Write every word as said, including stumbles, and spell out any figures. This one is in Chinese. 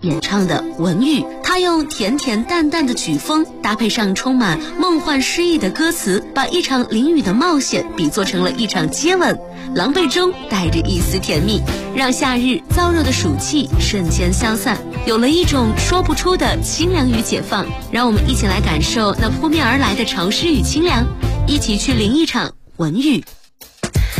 演唱的《文玉》。他用甜甜淡淡的曲风，搭配上充满梦幻诗意的歌词，把一场淋雨的冒险比作成了一场接吻，狼狈中带着一丝甜蜜，让夏日燥热的暑气瞬间消散，有了一种说不出的清凉与解放。让我们一起来感受那扑面而来的潮湿与清凉，一起去淋一场文玉。